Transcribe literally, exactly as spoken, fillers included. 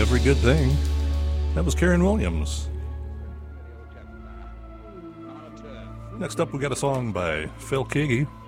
every good thing. That was Karen Williams. Next up, we got a song by Phil Keaggy.